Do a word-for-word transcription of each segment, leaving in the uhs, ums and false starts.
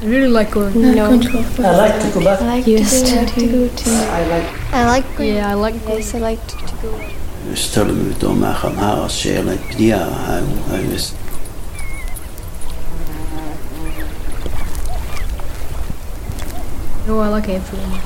I really like going. No. I like to go back. I like Used to, to. to go to. I like I like going. Yeah, I like going. Yes, I like to, to go. Stullen ut om jag kan ha sig like dia I I just No, I like everything.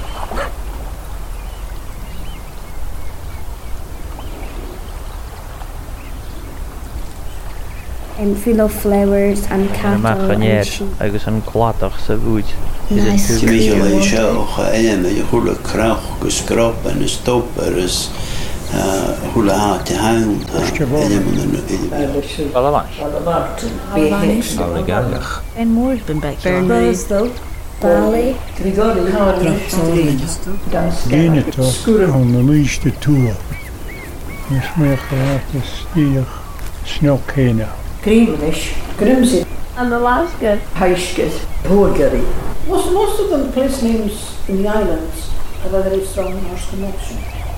And full of flowers and cattle and sheep. agus an chláach sa bhúd. Nice. vi ju show en med hula krach och skrapan och stoppar is hula ha till hand En moor's been back. Brosville, Bali. Génetá an na líiste túa. Nus mé chaáta stíach sneochéine. Greenish, Grimsey, And Alaska. Highskid, Porgery. Most, most of them place names in the islands have a very strong Norse connection.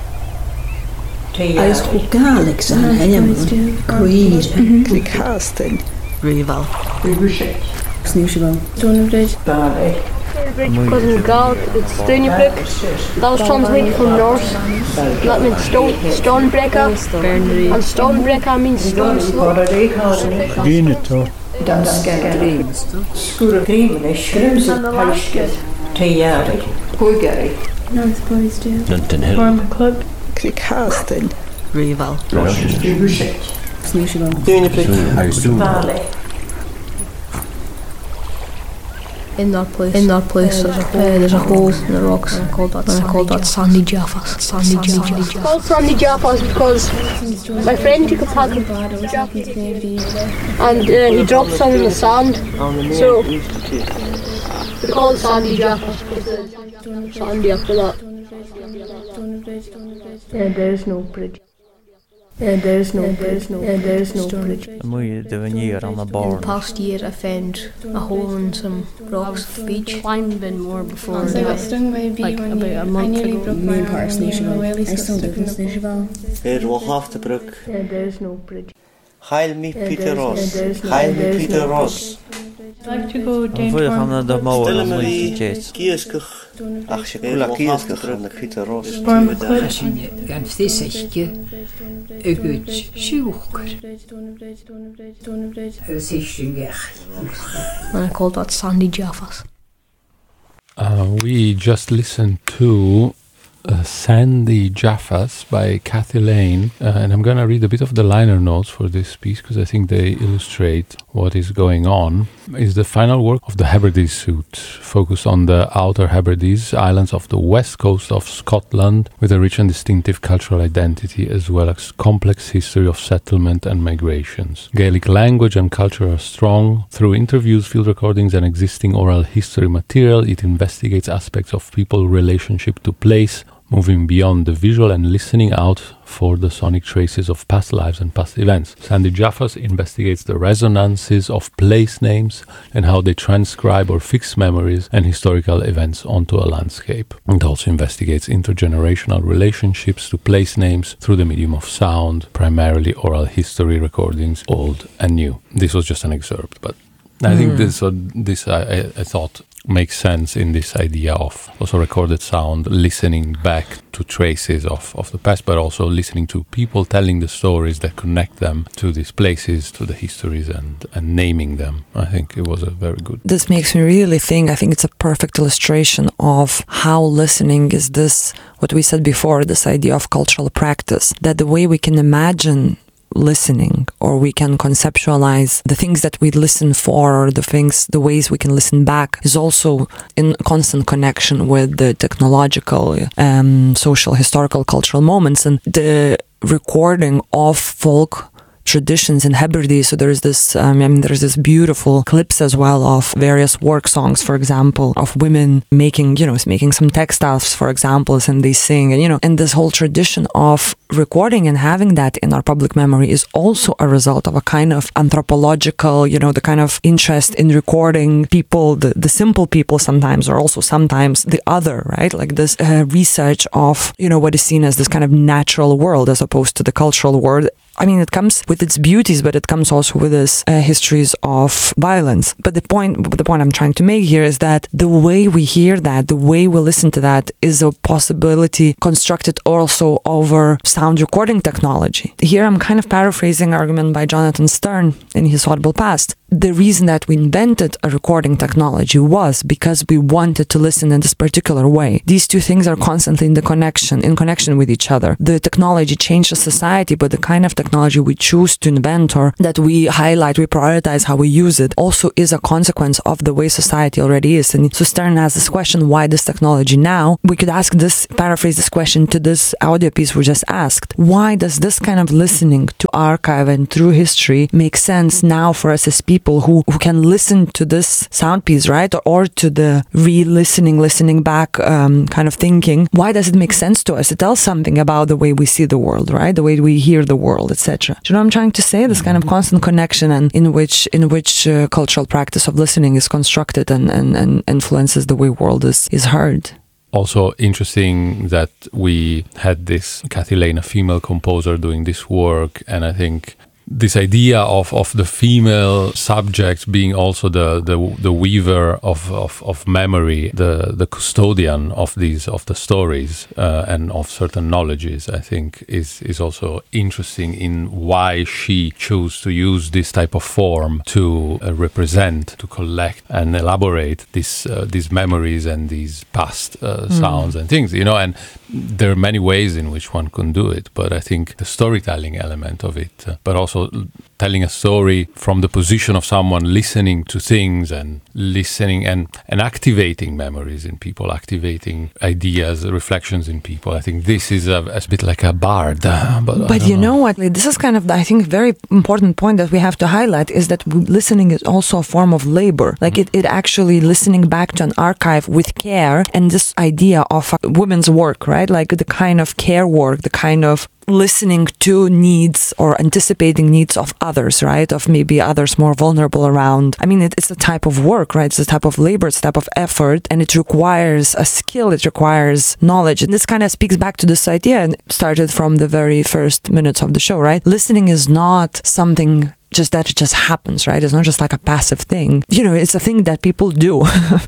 Eis go Gaelic san hennem Queer Cricastin Rival. Rivushek, Snúsibal Stonebridge. Bali. Stonebridge because in Gaelic it's Stonybrook. That was translated from Norse. That means stone, stonebreaker. And stonebreaker means stone slope. Génetá Danskagri, Skura Greenish, Grimsey, Highskid, Tayari, Porgery. North Boys do. Dunton Hill Farm Club. Cricastin Rival. Rivushek, Snúsibal Bali. In that place, in that place, there's a hole. Uh, there's a hole in the rocks, and I called that. And I called that Sandy Jaffas. Sandy Jaffas. It's called Sandy Jaffas because my friend took a pack of Japanese baby. and uh, he dropped some in the sand. So we call it Sandy Jaffas because sandy after that. Stonebridge, Stonebridge. And there's no bridge. And there's no bridge. No. And there's no bridge. Mu de veníir an na In the bar. past year, I found a hole in some rocks at the beach. Climbed in more before. So I got stung by a bee Like one about year. a I month nearly ago. broke my Main arm part one year. Snúsibal My wellies I got still stuck live in in the Snúsibal Er will have to brook. And there's no bridge. Heil me And Peter there's- Ross. and there's no- Heil and me there's Peter no Ross. I like to go An down bhuiach to an na mó Stille an me muí die jet. kieskach. Ach, se kula kieskach an de Peter Ross. Farm Club gan físichte Ugut siúchar Stonebridge, Stonebridge, Stonebridge. agus éistingach And I called that Sandy Jaffas. Uh, we just listened to uh, Sandy Jaffas by Kathy Lane, uh, and I'm going to read a bit of the liner notes for this piece because I think they illustrate what is going on. It's the final work of the Hebrides suite, focused on the Outer Hebrides, islands of the west coast of Scotland, with a rich and distinctive cultural identity as well as complex history of settlement and migrations. Gaelic language and culture are strong. Through interviews, field recordings, and existing oral history material, it investigates aspects of people's relationship to place, moving beyond the visual and listening out for the sonic traces of past lives and past events. Sandy Jaffas investigates the resonances of place names and how they transcribe or fix memories and historical events onto a landscape. It also investigates intergenerational relationships to place names through the medium of sound, primarily oral history recordings, old and new. This was just an excerpt, but I think this, uh, this I, I, I thought makes sense in this idea of also recorded sound, listening back to traces of, of the past, but also listening to people telling the stories that connect them to these places, to the histories, and, and naming them. I think it was a very good. This makes me really think, I think it's a perfect illustration of how listening is this, what we said before, this idea of cultural practice, that the way we can imagine listening, or we can conceptualize the things that we listen for, or the things, the ways we can listen back, is also in constant connection with the technological, um, social, historical, cultural moments, and the recording of folk traditions in Hebrides. So there's this, um, I mean, there's this beautiful clips as well of various work songs, for example, of women making, you know, making some textiles, for example, and they sing, and, you know, and this whole tradition of recording and having that in our public memory is also a result of a kind of anthropological, you know, the kind of interest in recording people, the, the simple people sometimes, or also sometimes the other, right? Like this uh, research of, you know, what is seen as this kind of natural world as opposed to the cultural world, I mean, it comes with its beauties, but it comes also with its uh, histories of violence. But the point, the point I'm trying to make here is that the way we hear that, the way we listen to that, is a possibility constructed also over sound recording technology. Here I'm kind of paraphrasing an argument by Jonathan Stern in his Audible Past. The reason that we invented a recording technology was because we wanted to listen in this particular way. These two things are constantly in the connection, in connection with each other. The technology changes society, but the kind of technology we choose to invent or that we highlight, we prioritize how we use it, also is a consequence of the way society already is. And so Stern asks this question, why this technology now? We could ask this, paraphrase this question to this audio piece we just asked. Why does this kind of listening to archive and through history make sense now for us as people who, who can listen to this sound piece, right? Or, or to the re-listening, listening back um, kind of thinking. Why does it make sense to us? It tells something about the way we see the world, right? The way we hear the world, et cetera. Do you know what I'm trying to say? This kind of constant connection and in which in which uh, cultural practice of listening is constructed and, and, and influences the way world is, is heard. Also interesting that we had this Kathy Lane, a female composer, doing this work, and I think this idea of, of the female subject being also the the, the weaver of, of, of memory, the, the custodian of these of the stories uh, and of certain knowledges, I think is is also interesting in why she chose to use this type of form to uh, represent, to collect and elaborate these uh, these memories and these past uh, mm. sounds and things, you know. And there are many ways in which one can do it, but I think the storytelling element of it, uh, but also telling a story from the position of someone listening to things and listening and, and activating memories in people, activating ideas, reflections in people. I think this is a, a bit like a bard. Uh, but but you know. know what? This is kind of, I think, very important point that we have to highlight is that listening is also a form of labor. Like mm-hmm. it, it actually listening back to an archive with care and this idea of women's work, right? Like the kind of care work, the kind of listening to needs or anticipating needs of others, right? Of maybe others more vulnerable around. I mean, it, it's a type of work, right? It's a type of labor, it's a type of effort, and it requires a skill, it requires knowledge. And this kind of speaks back to this idea and started from the very first minutes of the show, right? Listening is not something just that it just happens, right? It's not just like a passive thing. You know, it's a thing that people do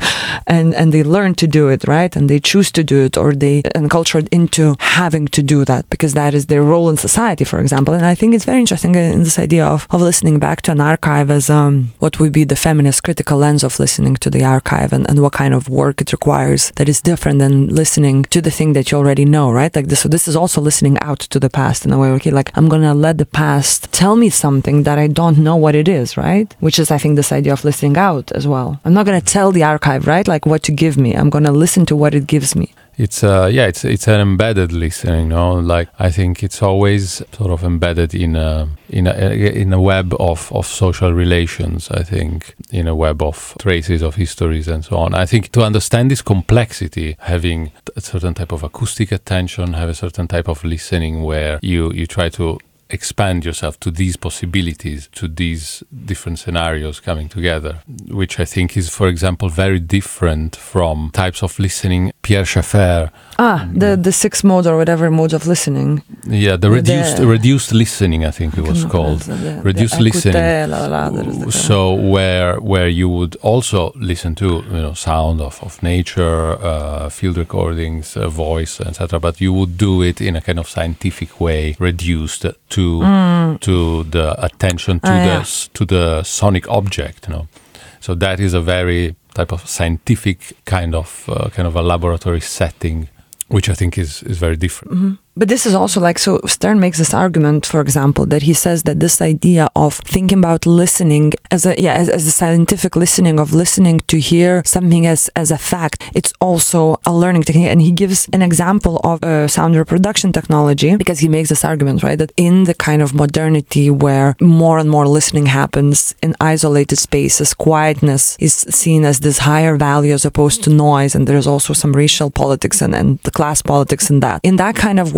and and they learn to do it, right? And they choose to do it, or they encultured into having to do that because that is their role in society, for example. And I think it's very interesting in this idea of, of listening back to an archive as um, what would be the feminist critical lens of listening to the archive and, and what kind of work it requires that is different than listening to the thing that you already know, right? Like this, so this is also listening out to the past in a way, okay, like I'm gonna let the past tell me something that I don't know what it is, right? Which is, I think, this idea of listening out as well. I'm not going to tell the archive, right? Like what to give me. I'm going to listen to what it gives me. It's uh yeah, it's it's an embedded listening, no? Like I think it's always sort of embedded in a in a in a web of, of social relations. I think in a web of traces of histories and so on. I think to understand this complexity, having a certain type of acoustic attention, have a certain type of listening where you you try to expand yourself to these possibilities, to these different scenarios coming together, which I think is, for example, very different from types of listening Pierre Schaeffer. Ah, the, the six modes or whatever modes of listening. Yeah, the reduced the, reduced listening, I think it was called. The, reduced the listening. La, la, la, so where where you would also listen to, you know, sound of, of nature, uh, field recordings, uh, voice, et cetera. But you would do it in a kind of scientific way, reduced to mm. to the attention to ah, the yeah. to the sonic object, you know. So that is a very type of scientific kind of uh, kind of a laboratory setting, which I think is is very different. Mm-hmm. But this is also like, so Stern makes this argument, for example, that he says that this idea of thinking about listening as a, yeah, as, as a scientific listening, of listening to hear something as, as a fact, it's also a learning technique. And he gives an example of uh, sound reproduction technology, because he makes this argument, right, that in the kind of modernity where more and more listening happens in isolated spaces, quietness is seen as this higher value as opposed to noise. And there's also some racial politics and, and the class politics in that. In that kind of world,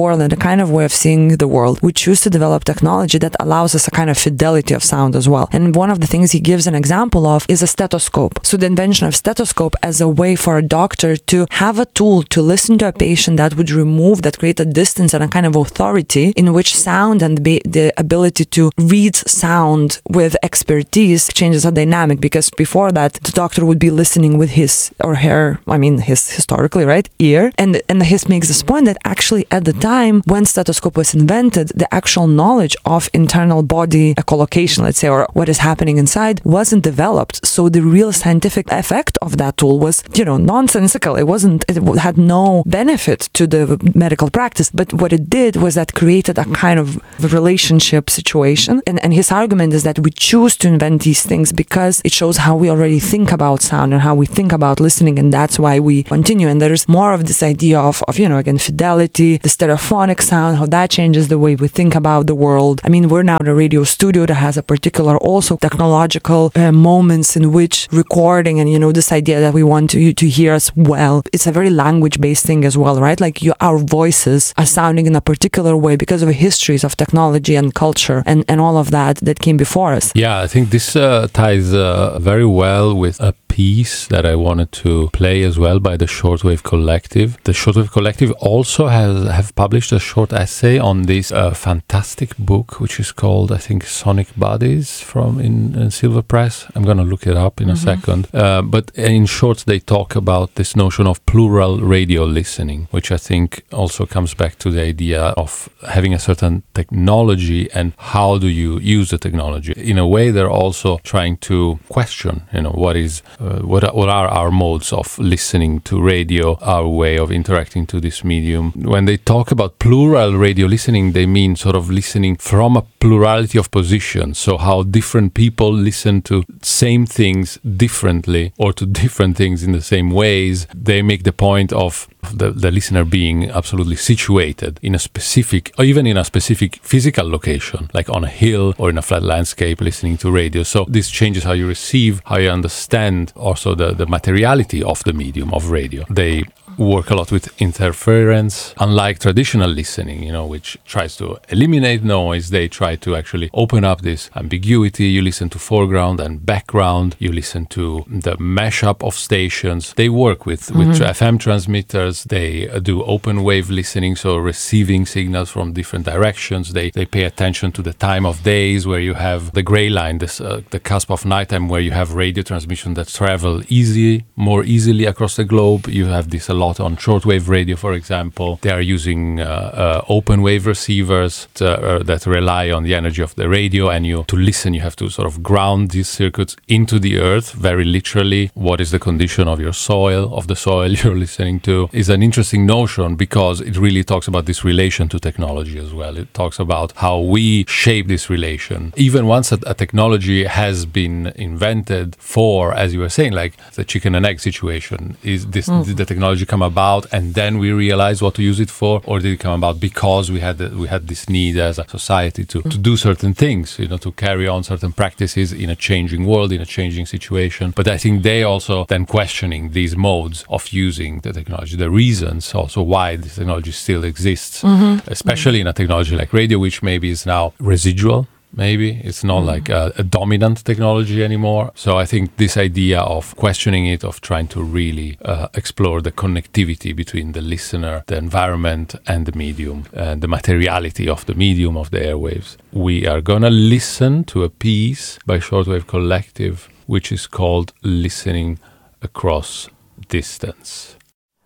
world and a kind of way of seeing the world, we choose to develop technology that allows us a kind of fidelity of sound as well. And one of the things he gives an example of is a stethoscope. So the invention of stethoscope as a way for a doctor to have a tool to listen to a patient that would remove, that create a distance and a kind of authority in which sound and the, the ability to read sound with expertise changes a dynamic, because before that the doctor would be listening with his or her, I mean his historically, right, ear. And, and his makes this point that actually at the time when stethoscope was invented, the actual knowledge of internal body echolocation, let's say, or what is happening inside wasn't developed. So the real scientific effect of that tool was, you know, nonsensical. It wasn't, it had no benefit to the medical practice. But what it did was that created a kind of relationship situation. And, and his argument is that we choose to invent these things because it shows how we already think about sound and how we think about listening. And that's why we continue. And there's more of this idea of, of, you know, again, fidelity, the stereophonic sound, how that changes the way we think about the world. I mean, we're now in a radio studio that has a particular also technological uh, moments in which recording and, you know, this idea that we want you to hear us well. It's a very language-based thing as well, right? Like you, our voices are sounding in a particular way because of histories of technology and culture and, and all of that that came before us. Yeah, I think this uh, ties uh, very well with a piece that I wanted to play as well by the Shortwave Collective. The Shortwave Collective also has have published a short essay on this uh, fantastic book, which is called, I think, Sonic Bodies from in, in Silver Press. I'm going to look it up in mm-hmm. a second. Uh, but in short, they talk about this notion of plural radio listening, which I think also comes back to the idea of having a certain technology and how do you use the technology. In a way, they're also trying to question, you know, what is uh, what, are, what are our modes of listening to radio, our way of interacting to this medium. When they talk about plural radio listening, they mean sort of listening from a plurality of positions. So how different people listen to same things differently or to different things in the same ways. They make the point of the, the listener being absolutely situated in a specific, or even in a specific physical location, like on a hill or in a flat landscape listening to radio. So this changes how you receive, how you understand also the, the materiality of the medium of radio. They work a lot with interference, unlike traditional listening, you know, which tries to eliminate noise. They try to actually open up this ambiguity. You listen to foreground and background. You listen to the mashup of stations. They work with, mm-hmm. with F M transmitters. They uh, do open wave listening, so receiving signals from different directions. They they pay attention to the time of days where you have the gray line, this uh, the cusp of nighttime, where you have radio transmission that travel easy, more easily across the globe. You have this a lot on shortwave radio, for example. They are using uh, uh, open wave receivers to, uh, that rely on the energy of the radio, and you to listen you have to sort of ground these circuits into the earth, very literally. What is the condition of your soil, of the soil you're listening to, is an interesting notion because it really talks about this relation to technology as well. It talks about how we shape this relation. Even once a, a technology has been invented for, as you were saying, like the chicken and egg situation, is this mm. did the technology come about and then we realized what to use it for, or did it come about because we had the, we had this need as a society to, to do certain things, you know, to carry on certain practices in a changing world, in a changing situation. But I think they also then questioning these modes of using the technology, the reasons also why this technology still exists, mm-hmm. especially mm-hmm. in a technology like radio, which maybe is now residual. Maybe it's not mm. like a, a dominant technology anymore. So I think this idea of questioning it, of trying to really uh, explore the connectivity between the listener, the environment, and the medium, and the materiality of the medium of the airwaves. We are going to listen to a piece by Shortwave Collective, which is called Listening Across Distance.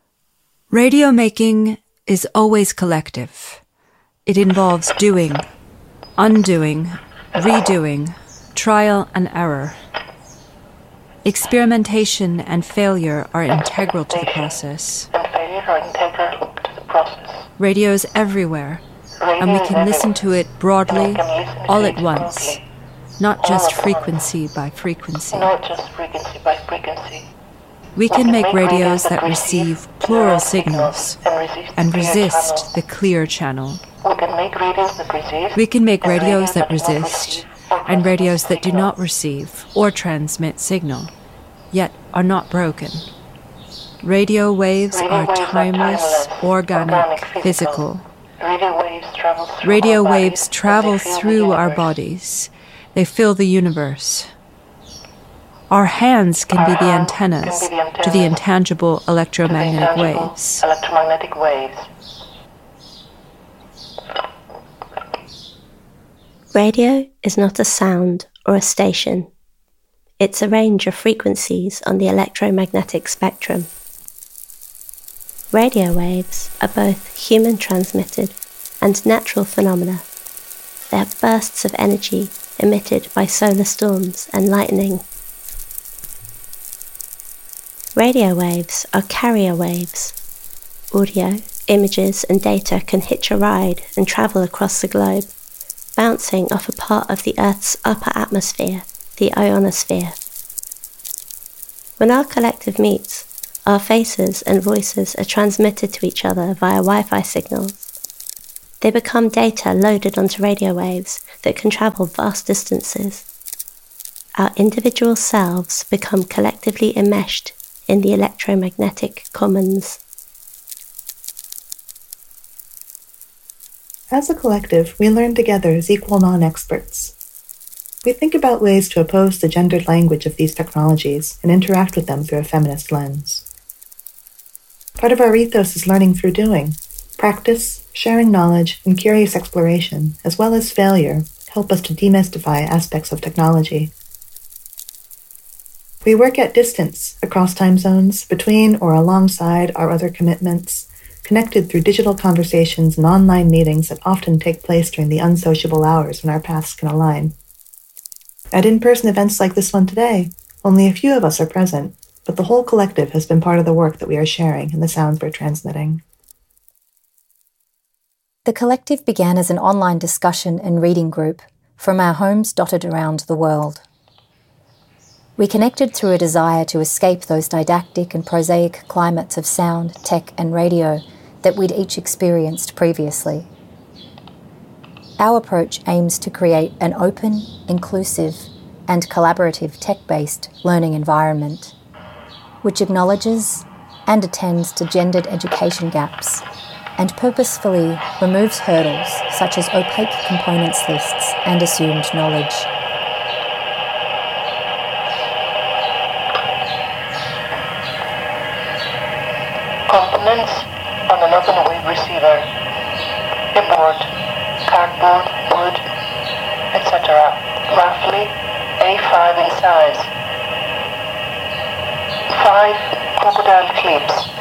Radio making is always collective. It involves doing, undoing, redoing, trial and error. Experimentation and failure are integral to the process. Radio is everywhere, and we can listen to it broadly, all at once, not just frequency by frequency. We can make radios that receive plural signals and resist the clear channel. We can make radios that resist. We can make radios that resist and radios that do not receive or transmit signal, yet are not broken. Radio waves are timeless, organic, physical. Radio waves travel through Radio our waves bodies travel as they fill the through our universe. bodies. They fill the universe. Our hands can be the antennas can be the to the antennas intangible electromagnetic intangible waves. Electromagnetic waves. Radio is not a sound or a station. It's a range of frequencies on the electromagnetic spectrum. Radio waves are both human-transmitted and natural phenomena. They are bursts of energy emitted by solar storms and lightning. Radio waves are carrier waves. Audio, images and data can hitch a ride and travel across the globe, bouncing off a part of the Earth's upper atmosphere, the ionosphere. When our collective meets, our faces and voices are transmitted to each other via Wi-Fi signals. They become data loaded onto radio waves that can travel vast distances. Our individual selves become collectively enmeshed in the electromagnetic commons. As a collective, we learn together as equal non-experts. We think about ways to oppose the gendered language of these technologies and interact with them through a feminist lens. Part of our ethos is learning through doing. Practice, sharing knowledge, and curious exploration, as well as failure, help us to demystify aspects of technology. We work at distance, across time zones, between or alongside our other commitments, connected through digital conversations and online meetings that often take place during the unsociable hours when our paths can align. At in-person events like this one today, only a few of us are present, but the whole collective has been part of the work that we are sharing and the sounds we're transmitting. The collective began as an online discussion and reading group from our homes dotted around the world. We connected through a desire to escape those didactic and prosaic climates of sound, tech and radio that we'd each experienced previously. Our approach aims to create an open, inclusive and collaborative tech-based learning environment, which acknowledges and attends to gendered education gaps and purposefully removes hurdles such as opaque components lists and assumed knowledge. Components on an open wave receiver, a board, cardboard, wood, et cetera, roughly A five in size. Five crocodile clips.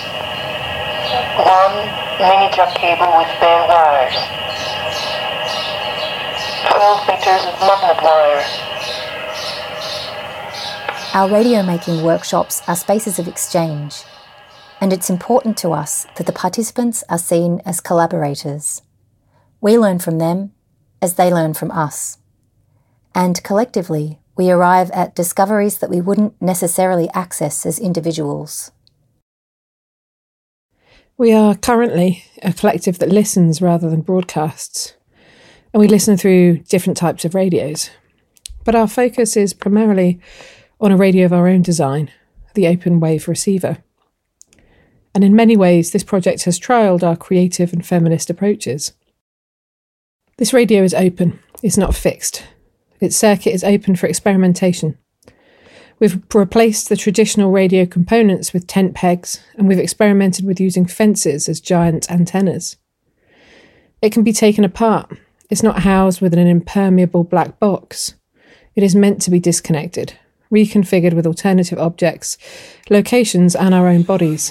One mini jack cable with bare wires. Twelve meters of magnet wire. Our radio making workshops are spaces of exchange, and it's important to us that the participants are seen as collaborators. We learn from them as they learn from us. And collectively, we arrive at discoveries that we wouldn't necessarily access as individuals. We are currently a collective that listens rather than broadcasts, and we listen through different types of radios. But our focus is primarily on a radio of our own design, the open wave receiver. And in many ways, this project has trialled our creative and feminist approaches. This radio is open, it's not fixed. Its circuit is open for experimentation. We've replaced the traditional radio components with tent pegs, and we've experimented with using fences as giant antennas. It can be taken apart. It's not housed within an impermeable black box. It is meant to be disconnected, reconfigured with alternative objects, locations, and our own bodies.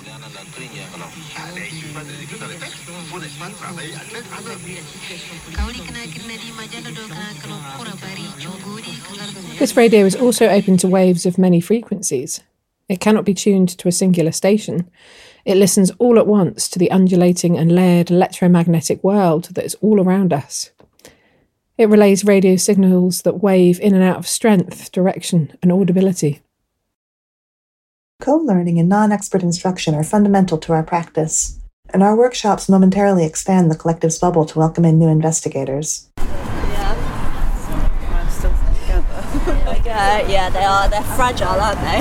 This radio is also open to waves of many frequencies. It cannot be tuned to a singular station. It listens all at once to the undulating and layered electromagnetic world that is all around us. It relays radio signals that wave in and out of strength, direction, and audibility. Co-learning and non-expert instruction are fundamental to our practice, and our workshops momentarily expand the collective's bubble to welcome in new investigators. Uh, yeah, they are. They're fragile, aren't they?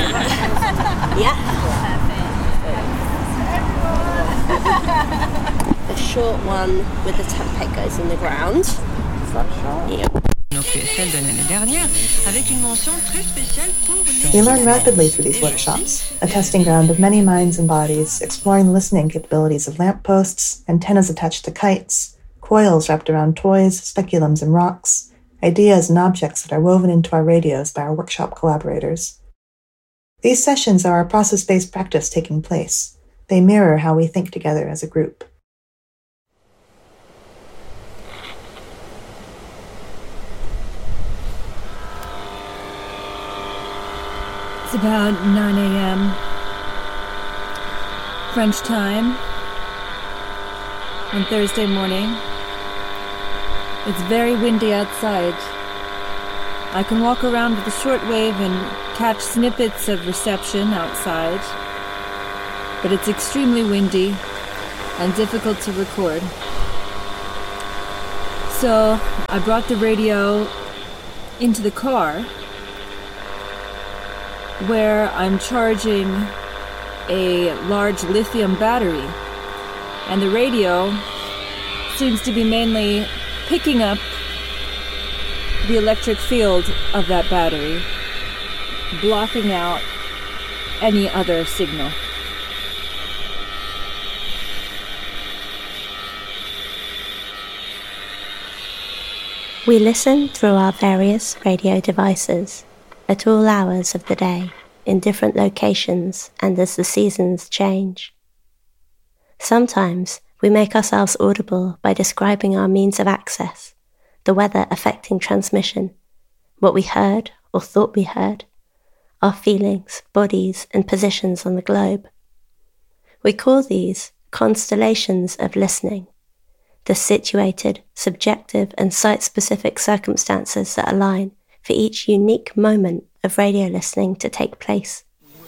Yeah. short one with the tampeg goes in the ground. Yep. We learn rapidly through these workshops, a testing ground of many minds and bodies, exploring the listening capabilities of lampposts, antennas attached to kites, coils wrapped around toys, speculums and rocks, ideas and objects that are woven into our radios by our workshop collaborators. These sessions are a process-based practice taking place. They mirror how we think together as a group. It's about nine a.m. French time on Thursday morning. It's very windy outside. I can walk around with a shortwave and catch snippets of reception outside, but it's extremely windy and difficult to record. So I brought the radio into the car, where I'm charging a large lithium battery, and the radio seems to be mainly picking up the electric field of that battery, blocking out any other signal. We listen through our various radio devices at all hours of the day, in different locations and as the seasons change. Sometimes we make ourselves audible by describing our means of access, the weather affecting transmission, what we heard or thought we heard, our feelings, bodies and positions on the globe. We call these constellations of listening, the situated, subjective and site-specific circumstances that align for each unique moment of radio listening to take place.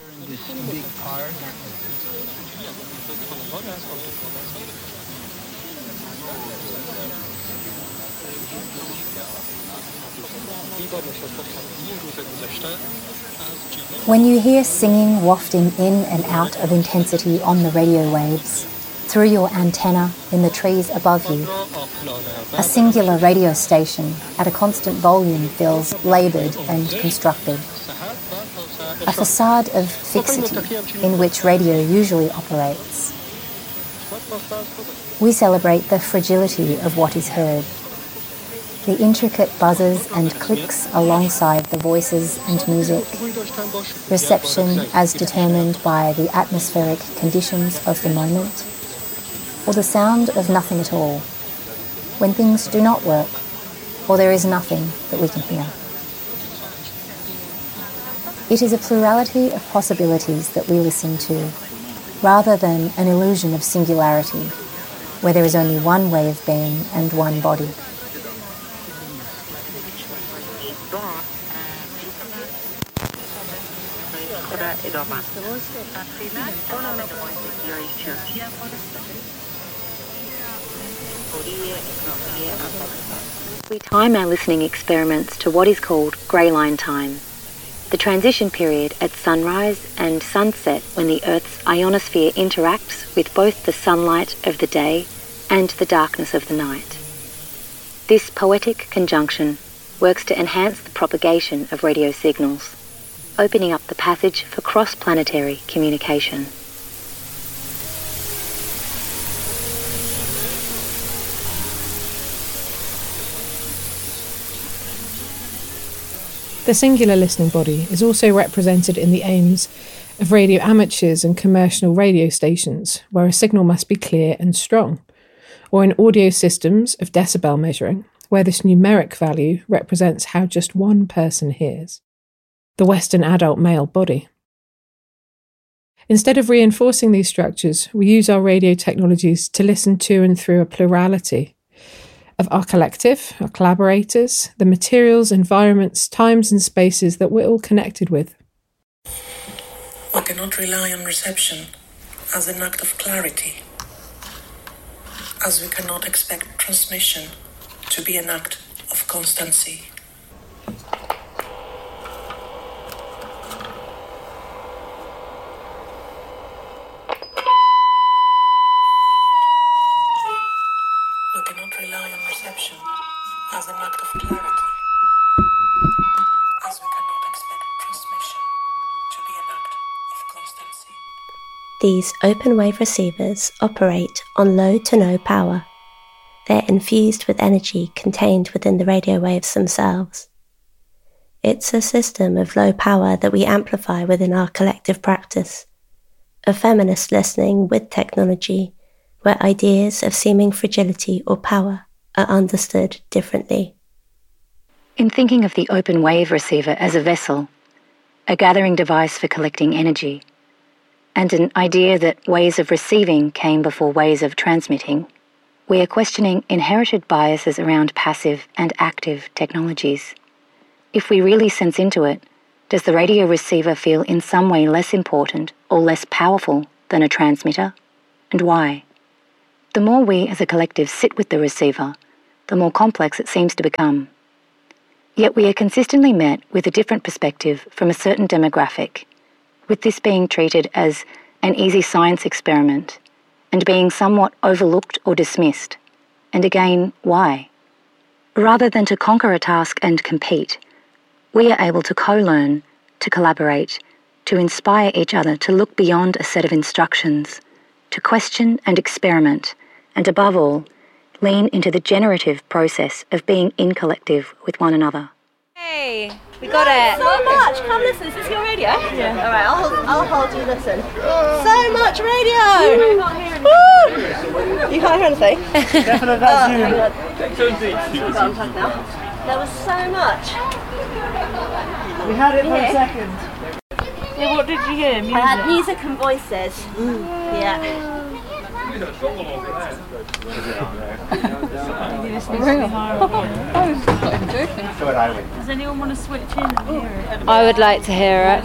When you hear singing wafting in and out of intensity on the radio waves, through your antenna in the trees above you, a singular radio station at a constant volume feels laboured and constructed. A facade of fixity in which radio usually operates. We celebrate the fragility of what is heard, the intricate buzzes and clicks alongside the voices and music, reception as determined by the atmospheric conditions of the moment, or the sound of nothing at all, when things do not work, or there is nothing that we can hear. It is a plurality of possibilities that we listen to, rather than an illusion of singularity, where there is only one wave being and one body. We time our listening experiments to what is called grey line time, the transition period at sunrise and sunset when the Earth's ionosphere interacts with both the sunlight of the day and the darkness of the night. This poetic conjunction works to enhance the propagation of radio signals, opening up the passage for cross-planetary communication. The singular listening body is also represented in the aims of radio amateurs and commercial radio stations, where a signal must be clear and strong, or in audio systems of decibel measuring, where this numeric value represents how just one person hears, the Western adult male body. Instead of reinforcing these structures, we use our radio technologies to listen to and through a plurality of our collective, our collaborators, the materials, environments, times and spaces that we're all connected with. We cannot rely on reception as an act of clarity, as we cannot expect transmission to be an act of constancy. These open wave receivers operate on low to no power. They're infused with energy contained within the radio waves themselves. It's a system of low power that we amplify within our collective practice, a feminist listening with technology, where ideas of seeming fragility or power are understood differently. In thinking of the open wave receiver as a vessel, a gathering device for collecting energy, and an idea that ways of receiving came before ways of transmitting, we are questioning inherited biases around passive and active technologies. If we really sense into it, does the radio receiver feel in some way less important or less powerful than a transmitter? And why? The more we as a collective sit with the receiver, the more complex it seems to become. Yet we are consistently met with a different perspective from a certain demographic, with this being treated as an easy science experiment and being somewhat overlooked or dismissed. And again, why? Rather than to conquer a task and compete, we are able to co-learn, to collaborate, to inspire each other to look beyond a set of instructions, to question and experiment, and above all, lean into the generative process of being in collective with one another. Hey, we got it. So much. Come listen. Is this your radio? Yeah. All right, I'll hold, I'll hold you. Listen. So much radio. Woo! You can't hear anything. Definitely that's you. Hang on. Now. There was so much. We had it for a second. Yeah, what did you hear? Music? I had music and voices. Mm. Yeah. Does anyone want to switch in and hear it? I would like to hear it.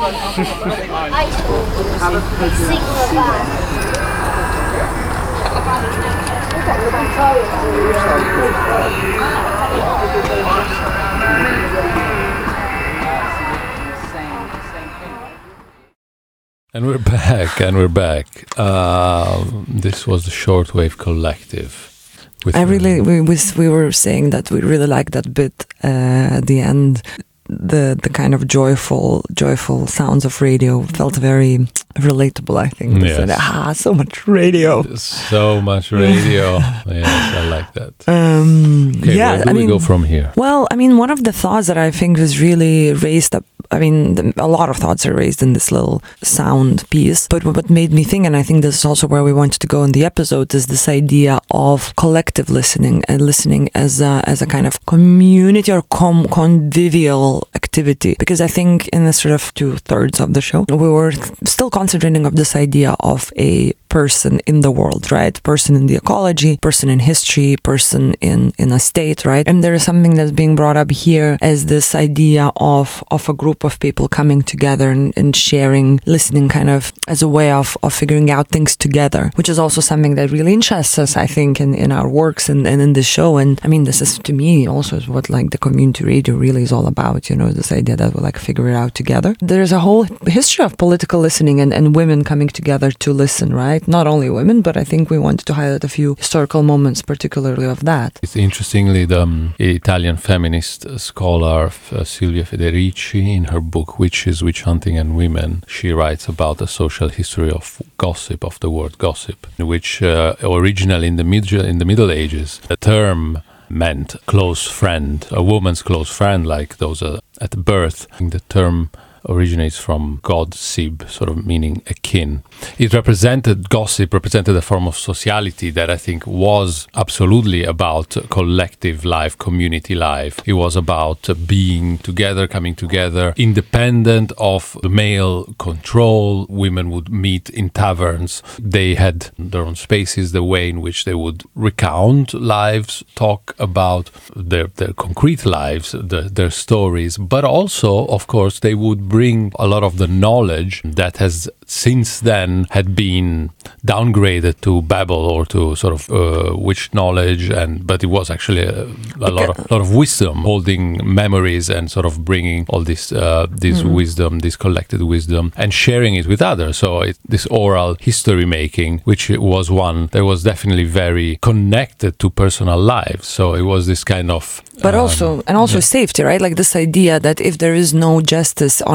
And we're back, and we're back. Uh, this was the Shortwave Collective. With I really, we, we we were saying that we really liked that bit uh, at the end. The the kind of joyful, joyful sounds of radio felt very relatable. I think. Yes. Said, ah, so much radio. So much radio. Yes, I like that. Um, okay, yeah, where do I we mean, go from here? Well, I mean, one of the thoughts that I think was really raised up. I mean, the, a lot of thoughts are raised in this little sound piece. But what made me think, and I think this is also where we wanted to go in the episode, is this idea of collective listening and listening as a, as a kind of community or com- convivial activity. Because I think in the sort of two thirds of the show, we were still concentrating on this idea of a person in the world, right? Person in the ecology, person in history, person in, in a state, right? And there is something that's being brought up here as this idea of, of a group of people coming together and, and sharing, listening kind of as a way of, of figuring out things together, which is also something that really interests us, I think, in, in our works and, and in the show. And I mean, this is to me also is what like the community radio really is all about, you know, this idea that we like figure it out together. There's a whole history of political listening and, and women coming together to listen, right? Not only women, but I think we wanted to highlight a few historical moments, particularly of that. It's interestingly, the um, Italian feminist scholar uh, Silvia Federici, in her book Witches, Witch Hunting and Women, she writes about the social history of gossip, of the word gossip, which uh, originally in the middle in the Middle Ages, the term meant close friend, a woman's close friend, like those uh, at birth. The term originates from god sib, sort of meaning akin. It represented, gossip represented a form of sociality that I think was absolutely about collective life, community life. It was about being together, coming together, independent of the male control. Women would meet in taverns. They had their own spaces, the way in which they would recount lives, talk about their, their concrete lives, the, their stories, but also, of course, they would bring a lot of the knowledge that has since then had been downgraded to babble or to sort of uh, witch knowledge, and but it was actually a, a lot of lot of wisdom, holding memories and sort of bringing all this uh, this mm-hmm. wisdom, this collected wisdom, and sharing it with others. So it, this oral history making, which was one that was definitely very connected to personal lives. So it was this kind of but um, also and also yeah. safety, right? Like this idea that if there is no justice on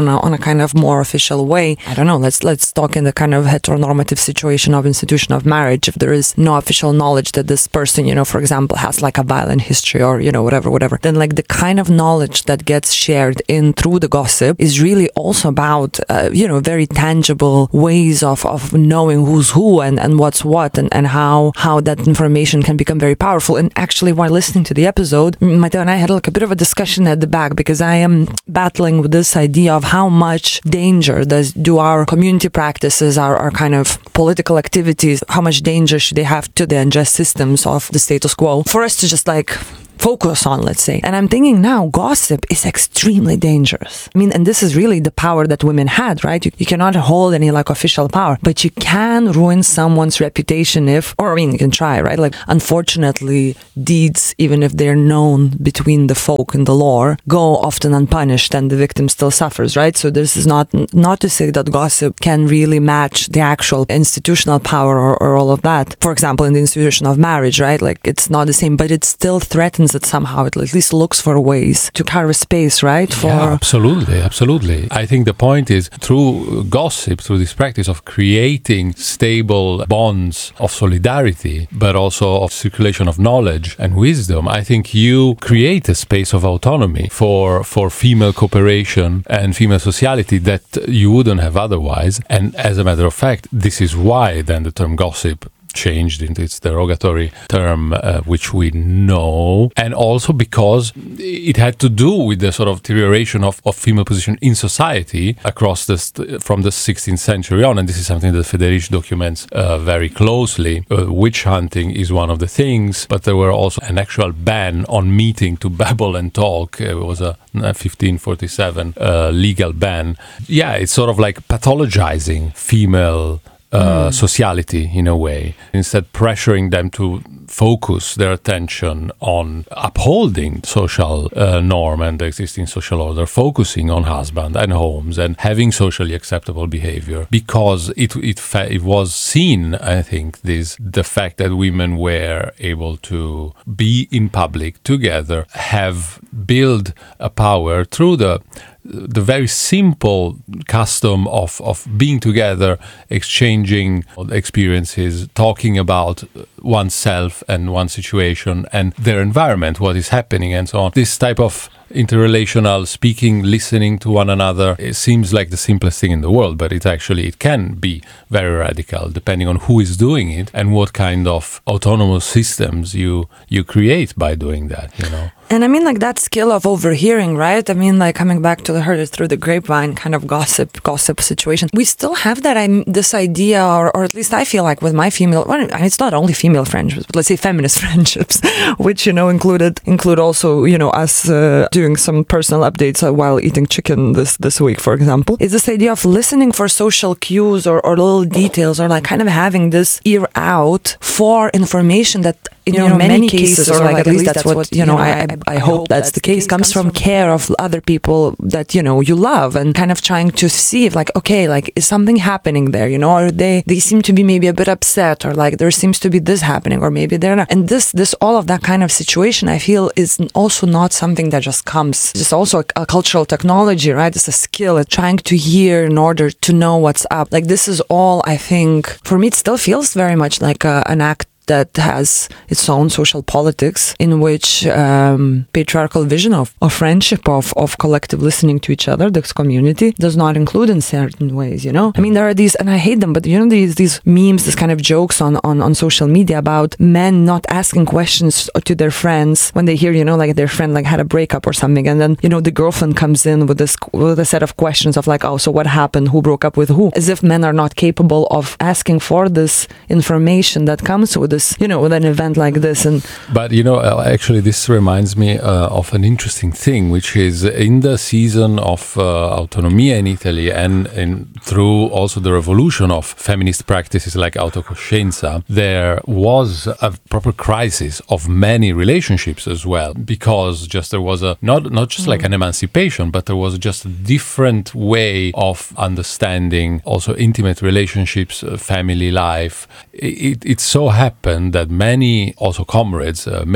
on a, on a kind of more official way. I don't know, let's let's talk in the kind of heteronormative situation of institution of marriage. If there is no official knowledge that this person, you know, for example, has like a violent history or, you know, whatever, whatever, then like the kind of knowledge that gets shared in through the gossip is really also about, uh, you know, very tangible ways of, of knowing who's who and, and what's what and, and how, how that information can become very powerful. And actually, while listening to the episode, Matteo and I had like a bit of a discussion at the back because I am battling with this idea of how much danger does do our community practices, our, our kind of political activities, how much danger should they have to the unjust systems of the status quo for us to just like focus on, let's say. And I'm thinking now, gossip is extremely dangerous. I mean, and this is really the power that women had, right? You, you cannot hold any like official power, but you can ruin someone's reputation if, or I mean, you can try, right? Like, unfortunately, deeds, even if they're known between the folk and the law, go often unpunished and the victim still suffers, right? So this is not, not to say that gossip can really match the actual institutional power or, or all of that. For example, in the institution of marriage, right? Like, it's not the same, but it still threatens that somehow it at least looks for ways to carve space, right? For yeah, absolutely, absolutely. I think the point is through gossip, through this practice of creating stable bonds of solidarity, but also of circulation of knowledge and wisdom, I think you create a space of autonomy for, for female cooperation and female sociality that you wouldn't have otherwise. And as a matter of fact, this is why then the term gossip changed into its derogatory term, uh, which we know, and also because it had to do with the sort of deterioration of, of female position in society across this from the sixteenth century on, and this is something that Federici documents uh, very closely. Uh, witch hunting is one of the things, but there were also an actual ban on meeting to babble and talk. It was a fifteen forty-seven uh, legal ban. Yeah, it's sort of like pathologizing female Uh, mm. sociality in a way, instead pressuring them to focus their attention on upholding social uh, norm and the existing social order, focusing on husband and homes and having socially acceptable behavior, because it it, fa- it was seen, I think, this the fact that women were able to be in public together, have built a power through the the very simple custom of, of being together, exchanging experiences, talking about oneself and one situation and their environment, what is happening and so on. This type of interrelational speaking, listening to one another, it seems like the simplest thing in the world, but it actually, it can be very radical depending on who is doing it and what kind of autonomous systems you you create by doing that, you know. And I mean, like that skill of overhearing, right? I mean, like coming back to the heard it through the grapevine kind of gossip, gossip situation. We still have that, I'm, this idea, or, or at least I feel like with my female, well, it's not only female friendships, but let's say feminist friendships, which, you know, included, include also, you know, us uh, doing some personal updates uh, while eating chicken this, this week, for example, is this idea of listening for social cues or, or little details, or like kind of having this ear out for information that, in you know, many, many cases, or like, like at least that's what, you know, I, I, I hope that's the case, comes from care of other people that, you know, you love, and kind of trying to see if like, okay, like, is something happening there, you know, or they, they seem to be maybe a bit upset, or like there seems to be this happening, or maybe they're not. And this, this, all of that kind of situation, I feel, is also not something that just comes. It's also a, a cultural technology, right? It's a skill at trying to hear in order to know what's up. Like, this is all, I think, for me, it still feels very much like a, an act that has its own social politics, in which um, patriarchal vision of, of friendship, of, of collective listening to each other, this community, does not include in certain ways, you know? I mean, there are these, and I hate them, but you know, these these memes, this kind of jokes on, on, on social media about men not asking questions to their friends when they hear, you know, like their friend like had a breakup or something, and then, you know, the girlfriend comes in with this, with a set of questions of like, oh, so what happened? Who broke up with who? As if men are not capable of asking for this information that comes with this, you know, with an event like this. And but you know, uh, actually, this reminds me uh, of an interesting thing, which is in the season of uh, autonomia in Italy, and in, through also the revolution of feminist practices like autocoscienza, there was a proper crisis of many relationships as well, because just there was a not not just mm. like an emancipation, but there was just a different way of understanding also intimate relationships, uh, family life. It, it, it so happened that many also comrades, uh, male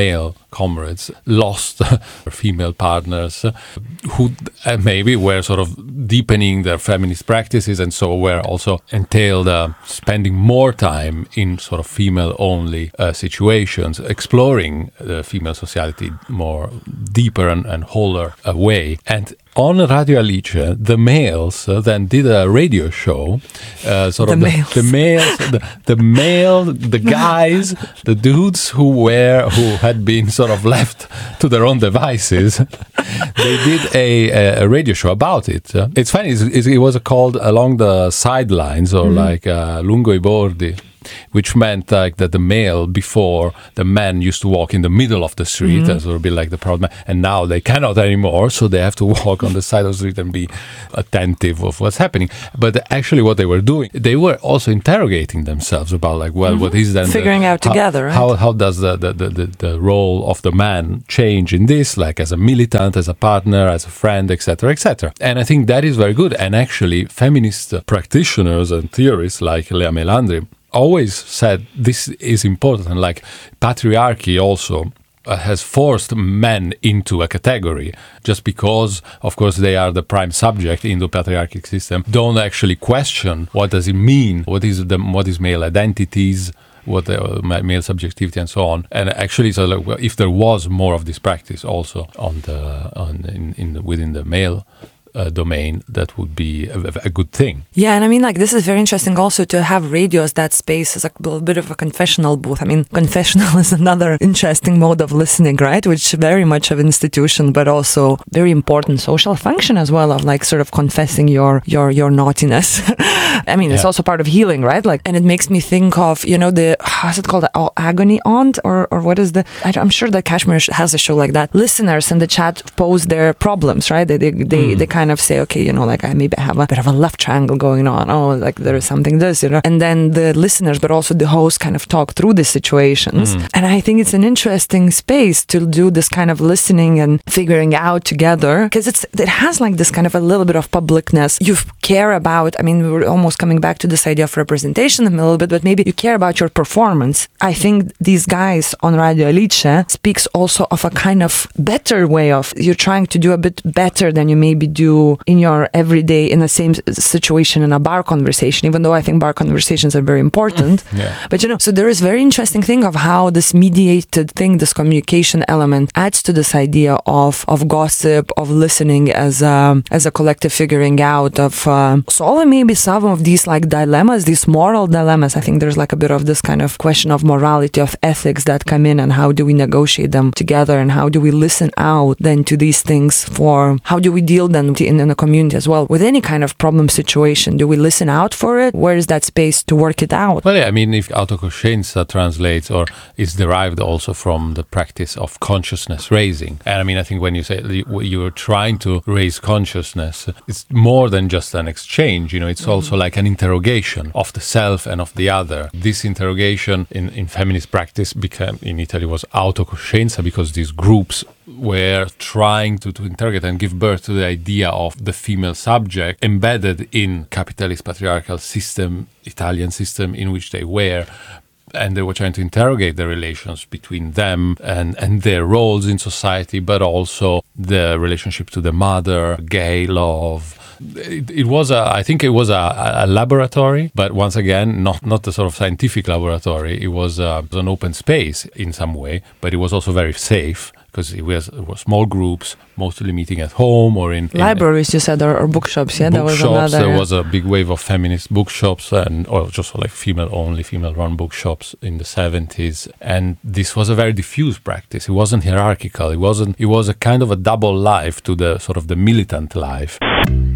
comrades lost female partners uh, who uh, maybe were sort of deepening their feminist practices, and so were also entailed uh, spending more time in sort of female-only uh, situations, exploring the female society more deeper and, and wholer uh, way. And on Radio Alice, the males uh, then did a radio show. Uh, sort the of males. the, the males, the, the male, the guys, the dudes who were who had been sort of left to their own devices. They did a, a radio show about it. Uh, it's funny. It's, it's, it was called Along the Sidelines, or mm-hmm. like uh, Lungo i Bordi, which meant like that the male, before, the men used to walk in the middle of the street, mm-hmm. as would be like the proud man, and now they cannot anymore, so they have to walk on the side of the street and be attentive of what's happening. But actually what they were doing, they were also interrogating themselves about like, well, mm-hmm. what is then figuring the, out how, together, right? how how does the the, the, the the role of the man change in this, like as a militant, as a partner, as a friend, etc, etc. And I think that is very good. And actually feminist practitioners and theorists like Lea Melandri always said this is important, and like patriarchy also uh, has forced men into a category just because, of course, they are the prime subject in the patriarchic system. Don't actually question what does it mean, what is the what is male identities, what uh, male subjectivity, and so on. And actually, so like, well, if there was more of this practice also on the on in, in the, within the male Uh, domain, that would be a, a good thing. Yeah, and I mean, like, this is very interesting also to have radio as that space, as a little bit of a confessional booth. I mean, confessional is another interesting mode of listening, right? Which very much of an institution, but also very important social function as well, of like sort of confessing your your your naughtiness. I mean, it's yeah. also part of healing, right? Like, and it makes me think of, you know, the, how's it called, oh, agony aunt, or or what is the, I, I'm sure that Kashmir has a show like that. Listeners in the chat pose their problems, right? They they they, mm. they kind of say, okay, you know, like I maybe have a bit of a love triangle going on. Oh, like there is something this, you know. And then the listeners, but also the host, kind of talk through these situations. Mm. And I think it's an interesting space to do this kind of listening and figuring out together, because it's it has like this kind of a little bit of publicness. You care about, I mean, we're almost coming back to this idea of representation a little bit, but maybe you care about your performance. I think these guys on Radio Alice speaks also of a kind of better way of, you're trying to do a bit better than you maybe do in your everyday, in the same situation in a bar conversation, even though I think bar conversations are very important. Yeah. But you know, so there is very interesting thing of how this mediated thing, this communication element, adds to this idea of of gossip, of listening as a, as a collective figuring out of um, solving maybe some of these like dilemmas, these moral dilemmas. I think there's like a bit of this kind of question of morality, of ethics that come in, and how do we negotiate them together, and how do we listen out then to these things, for how do we deal then in, in the community as well with any kind of problem situation? Do we listen out for it? Where is that space to work it out? Well, yeah, I mean, if autokonscienza translates or is derived also from the practice of consciousness raising. And I mean, I think when you say you are trying to raise consciousness, it's more than just an exchange, you know, it's mm-hmm. also like an interrogation of the self and of the other. This interrogation in, in feminist practice became, in Italy, was autokonscienza, because these groups were trying to, to interrogate and give birth to the idea of the female subject embedded in capitalist patriarchal system, Italian system in which they were. And they were trying to interrogate the relations between them and, and their roles in society, but also the relationship to the mother, gay love. It, it was a, I think it was a, a laboratory, but once again, not, not the sort of scientific laboratory. It was, a, it was an open space in some way, but it was also very safe, because it was, it was small groups, mostly meeting at home or in... Libraries, in, you said, or, or bookshops, yeah? That was bookshops, another... There was a big wave of feminist bookshops, and or just like female-only, female-run bookshops in the seventies. And this was a very diffuse practice. It wasn't hierarchical. It wasn't... It was a kind of a double life to the sort of the militant life.